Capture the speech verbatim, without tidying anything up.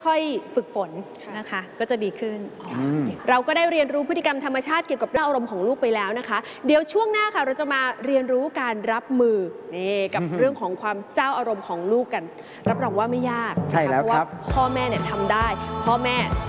ค่อยฝึกฝนนะคะก็จะดีขึ้นเราก็ได้เรียนรู้พฤติกรรมธรรมชาติเกี่ยวกับเรื่องอารมณ์ของลูกไปแล้วนะคะเดี๋ยวช่วงหน้าค่ะเราจะมาเรียนรู้การรับมือนี่กับเรื่องของความเจ้าอารมณ์ของลูกกันรับรองว่าไม่ยากใช่แล้วครับเพราะว่าพ่อแม่เนี่ยทำได้พ่อแม่